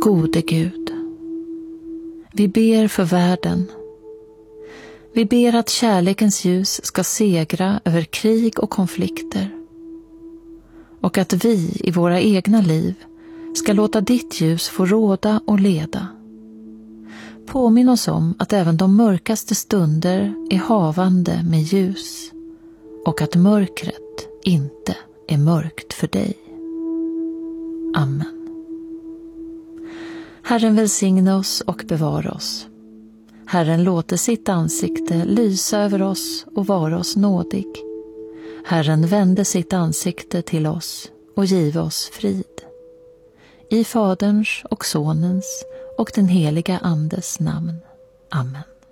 Gode Gud, vi ber för världen. Vi ber att kärlekens ljus ska segra över krig och konflikter och att vi i våra egna liv ska låta ditt ljus få råda och leda. Påminn oss om att även de mörkaste stunder är havande med ljus och att mörkret inte är mörkt för dig. Amen. Herren välsigne oss och bevara oss. Herren låter sitt ansikte lysa över oss och vara oss nådig. Herren vände sitt ansikte till oss och give oss frid. I Faderns och Sonens och den heliga Andes namn. Amen.